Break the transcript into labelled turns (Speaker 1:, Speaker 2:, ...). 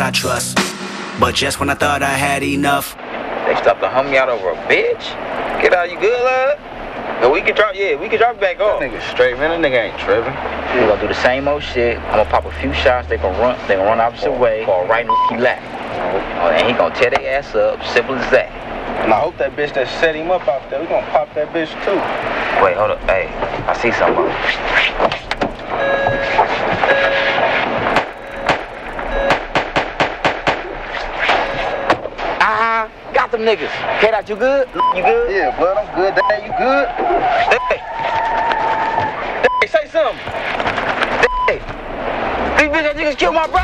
Speaker 1: I trust. But just when I thought I had enough,
Speaker 2: they stopped to hump me out over a bitch. Get out, you good, love? No, we can drop it back off.
Speaker 3: That nigga straight, man. That nigga ain't tripping.
Speaker 2: We gonna do the same old shit. I'm gonna pop a few shots. They gonna run opposite way. Fall right in the lap. And he gonna tear their ass up. Simple as that.
Speaker 3: And I hope that bitch that set him up out there, we gonna pop that bitch too.
Speaker 2: Wait, hold up. Hey, I see something. Got them niggas. K-Dot, you good? You good?
Speaker 3: Yeah, blood, I'm good. Dad, you good?
Speaker 2: Hey, say something. Hey, these bitch niggas killed my brother.